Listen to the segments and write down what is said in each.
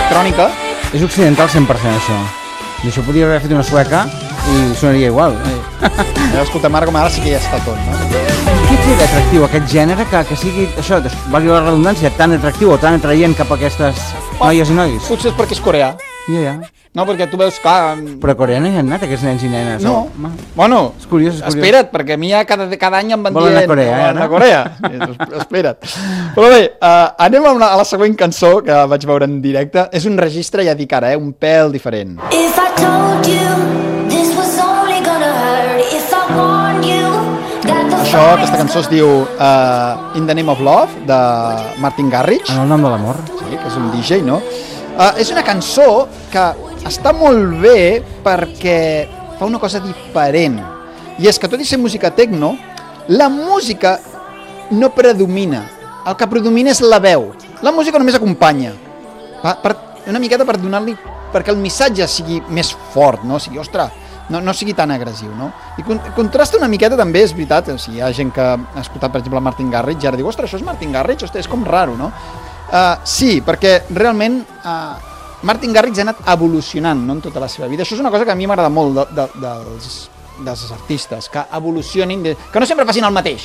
electrònica. És occidental 100% això. I això podria haver fet una sueca i sonaria igual. Escolta, ara com ara sí que ja està tot, no? Què té d'atractiu aquest gènere que sigui, això, valgui la redundància, tan atractiu o tan atraient cap a aquestes noies i nois? Potser és perquè és coreà. Ja. No, perquè tu veus, clar... Però a Corea no hi han anat aquests nens i nenes. No. Bueno, és curiós. Espera't, perquè a mi ja cada any em van dient... Volen anar a Corea, volen anar a Corea. Espera't. Però bé, anem a la següent cançó que vaig veure en directe. És un registre, ja dic ara, un pèl diferent. If I told you this was only gonna hurt, if I warned you that the Aquesta cançó es diu In the Name of Love, de Martin Garrix. En el nom de l'amor. Sí, que és un DJ, no? És una cançó que està molt bé perquè fa una cosa diferent. I és que, tot i ser música techno, la música no predomina. El que predomina és la veu. La música només acompanya. Una miqueta per donar-li... perquè el missatge sigui més fort, no? O sigui, ostres, no sigui tan agressiu, no? I contrasta una miqueta també, és veritat, o sigui, hi ha gent que ha escoltat, per exemple, Martin Garrix, i ara diu, ostres, això és Martin Garrix? Ostres, és com raro, no? Sí, perquè realment Martin Garrix ha anat evolucionant, no, en tota la seva vida. Això és una cosa que a mi m'agrada molt dels artistes, que evolucionin, que no sempre facin el mateix.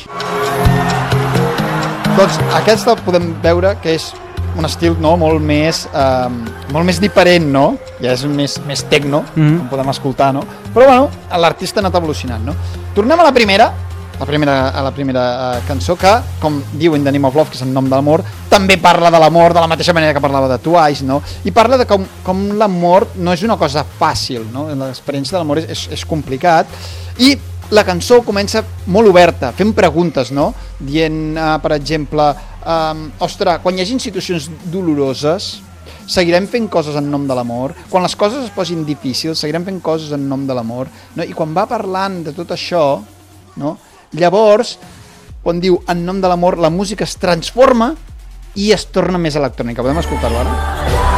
Doncs aquesta podem veure que és un estil, no, molt més diferent, no? Ja és més techno, com podem escoltar, no? Però bueno, l'artista ha anat evolucionant, no? Tornem a la primera cançó, que, com diu In the Name of Love, que és el nom de l'amor, també parla de l'amor de la mateixa manera que parlava de Twice, no? I parla de com l'amor no és una cosa fàcil, no? L'experiència de l'amor és complicat, i la cançó comença molt oberta, fent preguntes, no? Dient, per exemple, ostres, quan hi hagi situacions doloroses, seguirem fent coses en nom de l'amor? Quan les coses es posin difícils, seguirem fent coses en nom de l'amor? No? I quan va parlant de tot això, no? Llavors, quan diu en nom de l'amor, la música es transforma i es torna més electrònica. Podem escoltar-ho ara?